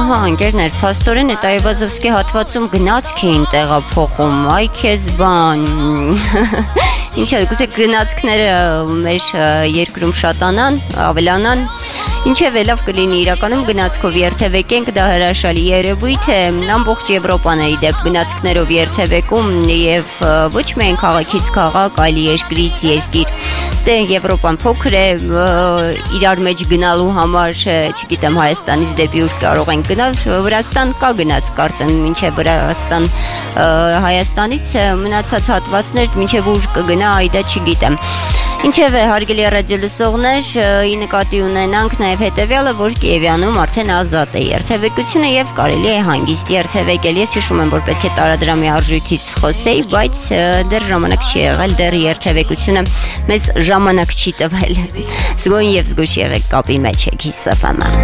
Ահա, ընկերներ, փաստորեն այդ Այվազովսկի հատվածում գնացք էին տեղափոխում, այ քեզ բան։ Ինչ է, գուցե գնացքները մեր երկրում շատանան, ավելանան։ Ինչև լավ կլինի իրականում գնացքով երթևեկենք, դա հրաշալի երևույթ է, ամբողջ Եվրոպան է իդեպ գնացքներով երթևեկում եւ ոչ միայն քաղաքից քաղաք, այլ երկրից երկիր։ Դե Եվրոպան փոքր է, իրար մեջ գնալու համար, չգիտեմ, Հայաստանից դեպի ուր կարող ենք գնալ, Վրաստան կա գնաց, կարծեմ, մինչև Վրաստան Հայաստանից մնացած հատվածներ, մինչև ուր կգնա, այ դա չգիտեմ։ Ինչև է, հարգելի ռադիոլսողներ, ի նկատի ունենանք նաև հետևյալը, որ Կիևյանում արդեն ազատ է երթևեկությունը եւ կարելի է հանգիստ երթևեկել։ Ես հիշում եմ, որ պետք է տարադրամի արժույթից խոսեի, բայց դեռ ժամանակ չի եղել, դեռ երթևեկությունը մեզ ժամանակ չի տվել։ Զգոյն եւ զգուշ եղեք, կապի մեջ եք Kiss FM-ը։